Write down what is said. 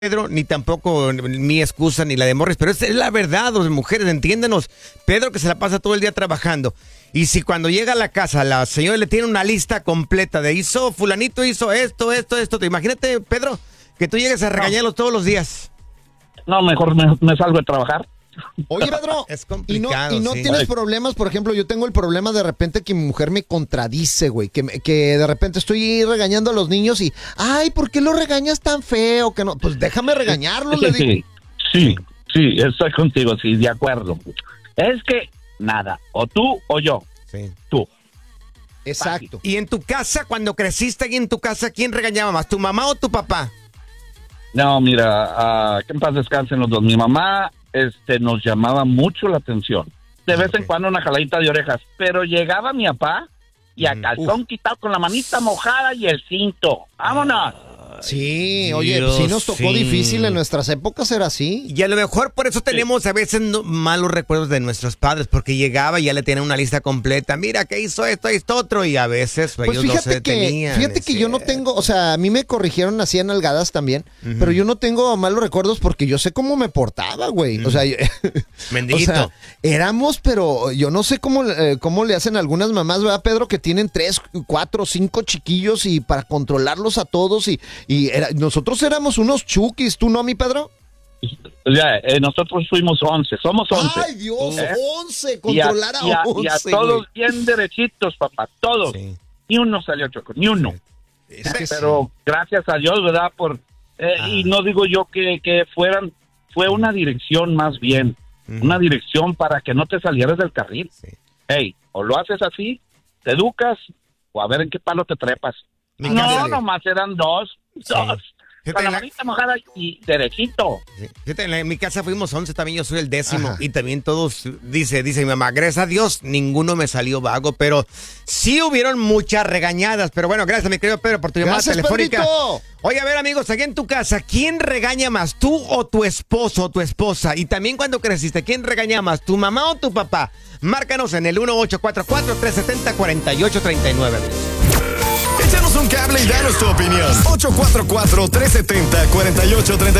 Pedro, ni tampoco mi excusa ni la de Morris, pero es la verdad, las mujeres, entiéndenos. Pedro que se la pasa todo el día trabajando. Y si cuando llega a la casa la señora le tiene una lista completa de fulanito hizo esto. Imagínate, Pedro, que tú llegues a regañarlos todos los días. No, mejor me salgo de trabajar. Oye, Pedro, es complicado, y no sí. tienes problemas, por ejemplo, yo tengo el problema de repente que mi mujer me contradice, güey, que de repente estoy regañando a los niños y, ay, ¿por qué lo regañas tan feo? Que no, pues déjame regañarlo, le digo. Sí, estoy contigo, sí, de acuerdo. Es que, nada, o tú o yo. Sí. Tú. Exacto. Y en tu casa, cuando creciste ahí en tu casa, ¿quién regañaba más, tu mamá o tu papá? No, mira, que en paz descansen los dos. Mi mamá nos llamaba mucho la atención. De vez en cuando una jaladita de orejas. Pero llegaba mi papá y a calzón quitado con la manita mojada y el cinto. ¡Vámonos! Sí, oye, Dios, sí nos tocó difícil en nuestras épocas, era así. Y a lo mejor por eso tenemos a veces malos recuerdos de nuestros padres, porque llegaba y ya le tenían una lista completa. Mira, ¿qué hizo esto otro? Y a veces pues ellos no se detenían. Fíjate que yo no tengo, o sea, a mí me corrigieron así en nalgadas también, pero yo no tengo malos recuerdos porque yo sé cómo me portaba, güey. O sea, bendito. O sea, éramos, pero yo no sé cómo le hacen algunas mamás, ¿verdad, Pedro? Que tienen 3, 4, 5 chiquillos y para controlarlos a todos y nosotros éramos unos chukis, ¿tú no, mi Pedro? Ya, nosotros fuimos 11, somos 11. ¡Ay, Dios! 11, controlar a 11. Y a todos bien derechitos, papá, todos. Sí. Ni uno salió choco, ni uno. Sí. Pero gracias a Dios, ¿verdad? Y no digo yo que fue una dirección más bien, una dirección para que no te salieras del carril. Sí. Hey, o lo haces así, te educas, o a ver en qué palo te trepas. No, nomás eran dos. Con la manita mojada y derechito. Sí. Fíjate, en mi casa fuimos 11, también yo soy el 10º. Y también todos, dice mi mamá, gracias a Dios, ninguno me salió vago, pero sí hubieron muchas regañadas. Pero bueno, gracias, mi querido Pedro, por tu llamada telefónica. Pedrito. Oye, a ver, amigos, aquí en tu casa, ¿quién regaña más, tú o tu esposo o tu esposa? Y también cuando creciste, ¿quién regaña más, tu mamá o tu papá? Márcanos en el 1844-370-4839. Échanos un cable y danos tu opinión. 844-370-4839.